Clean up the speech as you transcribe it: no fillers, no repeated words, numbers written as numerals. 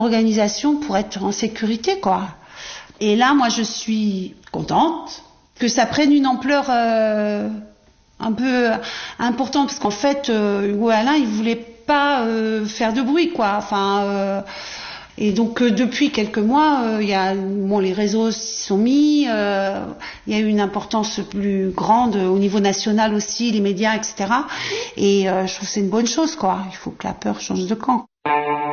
organisation pour être en sécurité, quoi. Et là, moi, je suis contente que ça prenne une ampleur un peu importante, parce qu'en fait, Hugo et Alain, ils voulaient pas faire de bruit, quoi. Enfin, et donc depuis quelques mois, il y a les réseaux s'y sont mis, il y a eu une importance plus grande au niveau national aussi, les médias, etc. Et je trouve que c'est une bonne chose, quoi. Il faut que la peur change de camp.